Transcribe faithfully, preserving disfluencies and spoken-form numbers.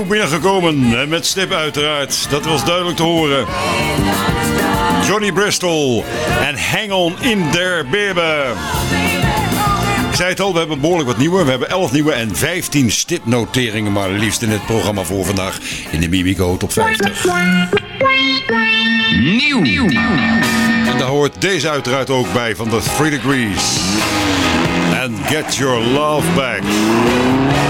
nieuw binnengekomen. En met stip uiteraard. Dat was duidelijk te horen. Johnny Bristol. En Hang On In There Baby. Ik zei het al, we hebben behoorlijk wat nieuwe. We hebben elf nieuwe en vijftien stipnoteringen maar liefst in het programma voor vandaag. In de Mimico Top vijftig. Nieuw. En daar hoort deze uiteraard ook bij van de Three Degrees. And Get Your Love Back.